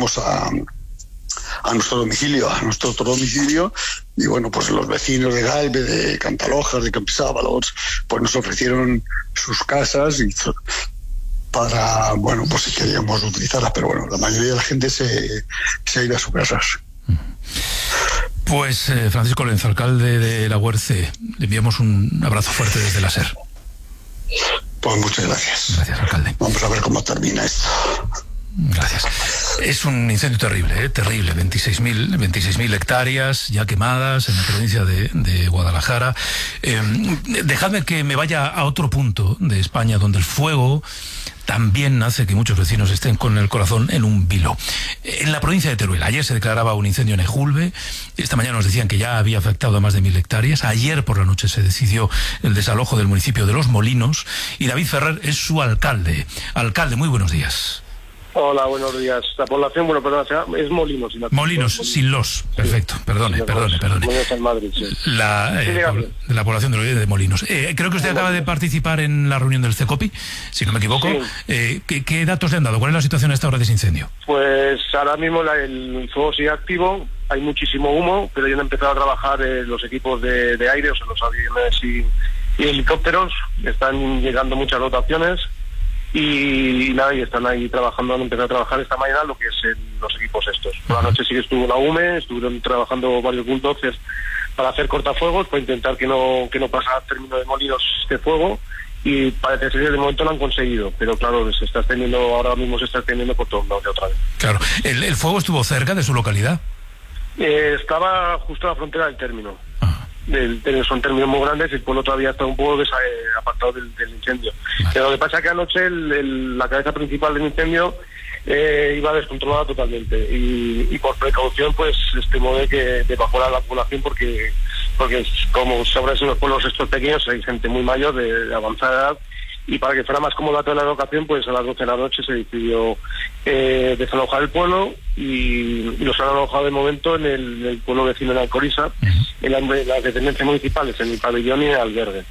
fuimos a nuestro domicilio, otro domicilio, y bueno, pues los vecinos de Galve, de Cantalojas, de Campisábalos, pues nos ofrecieron sus casas y para, bueno, pues si queríamos utilizarlas, pero bueno, la mayoría de la gente se ha ido a sus casas. Pues Francisco Lenz, alcalde de La Huerce, le enviamos un abrazo fuerte desde la SER. Pues muchas gracias. Gracias, alcalde. Vamos a ver cómo termina esto. Gracias. Es un incendio terrible, terrible. 26.000 hectáreas ya quemadas en la provincia de Guadalajara. Dejadme que me vaya a otro punto de España donde el fuego también hace que muchos vecinos estén con el corazón en un vilo. En la provincia de Teruel, ayer se declaraba un incendio en Ejulbe. Esta mañana nos decían que ya había afectado a más de 1.000 hectáreas. Ayer por la noche se decidió el desalojo del municipio de Los Molinos y David Ferrer es su alcalde. Alcalde, muy buenos días. Hola, buenos días. La población, bueno, perdón, es Molinos. Molinos, sin los. Perfecto, perdone. Molinos en Madrid, sí. La población de Molinos. Creo que usted acaba de participar en la reunión del CECOPI, si no me equivoco. Sí. ¿Qué datos le han dado? ¿Cuál es la situación a esta hora de ese incendio? Pues ahora mismo el fuego sigue activo, hay muchísimo humo, pero ya han empezado a trabajar los equipos de aire, o sea, los aviones y helicópteros. Están llegando muchas dotaciones. Y nada, y están ahí trabajando, han empezado a trabajar esta mañana lo que es los equipos estos. Por la noche sí que estuvo la UME, estuvieron trabajando varios bulldozers para hacer cortafuegos, para intentar que no pasara al término de Molinos este fuego, y parece ser que de momento lo han conseguido, pero claro, ahora mismo se está extendiendo por todos lados de otra vez. Claro, ¿el fuego estuvo cerca de su localidad? Estaba justo a la frontera del término. Son términos muy grandes y el pueblo todavía está un poco apartado del incendio. Pero lo que pasa es que anoche la cabeza principal del incendio iba descontrolada totalmente y por precaución pues estimó de que evacuara la población porque como sabrás, en los pueblos estos pequeños hay gente muy mayor de avanzada edad, y para que fuera más cómoda toda la locación, pues a las 12 de la noche se decidió desalojar el pueblo y los han alojado de momento en el pueblo vecino de Alcoriza, en las dependencias municipales, en el pabellón y en el albergue.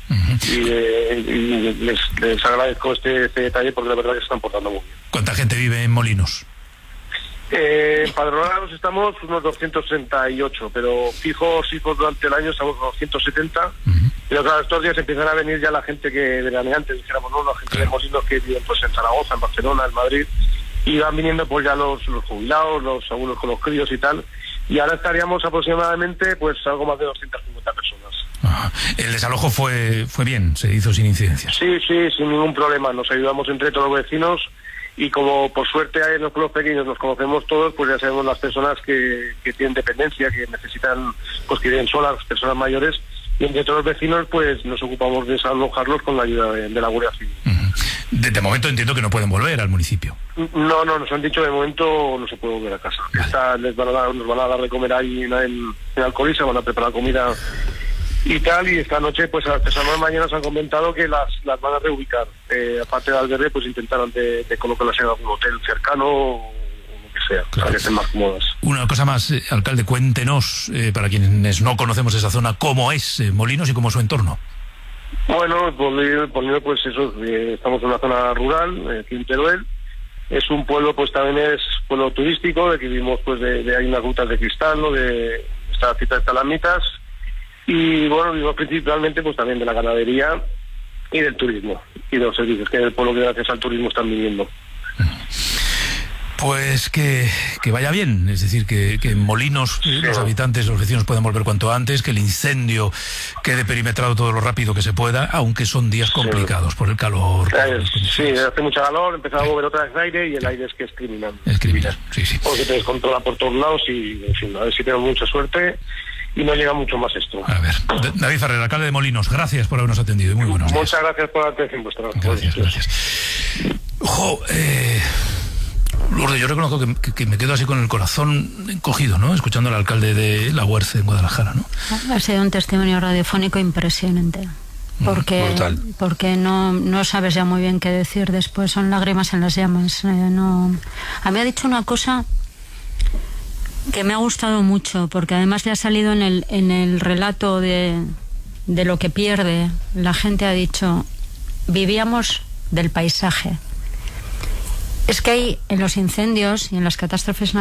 Y les agradezco este detalle porque la verdad que se están portando muy bien. ¿Cuánta gente vive en Molinos? Empadronados estamos unos 268, pero fijos durante el año estamos unos 170. Pero claro, estos días empiezan a venir ya la gente que veraneantes, dijéramos, ¿no? La gente de Molinos que viven pues en Zaragoza, en Barcelona, en Madrid, y van viniendo pues ya los jubilados, los abuelos con los críos y tal, y ahora estaríamos aproximadamente pues algo más de 250 personas. El desalojo fue bien, se hizo sin incidencias. Sí, sin ningún problema, nos ayudamos entre todos los vecinos, y como por suerte en los pueblos pequeños nos conocemos todos, pues ya sabemos las personas que tienen dependencia, que necesitan, pues que viven solas, las personas mayores, y entre todos los vecinos pues nos ocupamos de desalojarlos con la ayuda de la Guardia Civil. De momento entiendo que no pueden volver al municipio. No, nos han dicho de momento no se puede volver a casa. Vale. Nos van a dar de comer ahí en Alcoriza, van a preparar comida y tal, y esta noche pues a las personas mañana se han comentado que las van a reubicar. Aparte del albergue pues intentarán de colocarlas en algún hotel cercano o lo que sea, para que estén más cómodas. Una cosa más, alcalde, cuéntenos, para quienes no conocemos esa zona, cómo es Molinos y cómo es su entorno. Bueno, Molinos pues eso, estamos en una zona rural, aquí en Teruel. Es un pueblo, pues también es pueblo turístico, de que vivimos pues hay unas rutas de cristal, ¿no? De esta cita de estalamitas. Y bueno, vivimos principalmente pues también de la ganadería y del turismo y de los servicios, que es el pueblo que gracias al turismo están viviendo. Pues que vaya bien, es decir, que en Molinos los habitantes, los vecinos puedan volver cuanto antes, que el incendio quede perimetrado todo lo rápido que se pueda, aunque son días complicados por el calor. Sí, hace mucha calor, empieza a mover otra vez aire y el aire es que es criminal. Es criminal, sí. Porque te descontrola por todos lados y, en fin, a ver si tenemos mucha suerte y no llega mucho más esto. A ver, David Ferrer, alcalde de Molinos, gracias por habernos atendido y muy buenos días. Muchas gracias por la atención vuestra. Gracias. Lourdes, yo reconozco que me quedo así con el corazón encogido, ¿no? Escuchando al alcalde de La Huerce en Guadalajara, ¿no? Ha sido un testimonio radiofónico impresionante. Porque no sabes ya muy bien qué decir después, son lágrimas en las llamas. A mí me ha dicho una cosa que me ha gustado mucho, porque además le ha salido en el relato de lo que pierde. La gente ha dicho, vivíamos del paisaje. Es que hay en los incendios y en las catástrofes